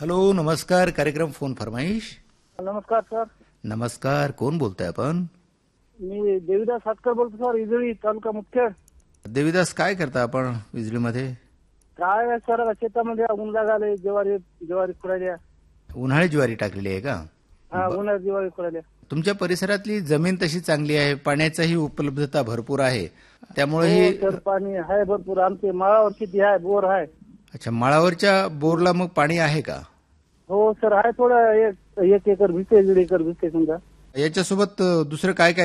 Hello, नमस्कार. कार्यक्रम phone फरमाईश. नमस्कार सर. नमस्कार. कोण बोलताय आपण? मी देवीदास हातकर बोलतो सर, इजळी तालुका मुदखेड. देवीदास, काय करता आपण विजळीमध्ये? काय आहे सर, शेतामध्ये ऊन लागाले, ज्वारी खुडायल्या. उन्हाळी ज्वारी टाकलेली आहे का? हा, उन्हाळ्यात ज्वारी खुडायल्या. तुमच्या परिसरातली जमीन तशी चांगली आहे, पाण्याचाही उपलब्धता भरपूर आहे, त्यामुळे हो ही. सर, पाणी आहे भरपूर. आमचे माळावर शेती आहे, बोर आहे. अच्छा, माळावरच्या बोरला मग पाणी आहे का? हो सर, आहे थोडं, एक एकर भिजते, 1.5 एकर भिजते समजा. याच्यासोबत दुसरं काय काय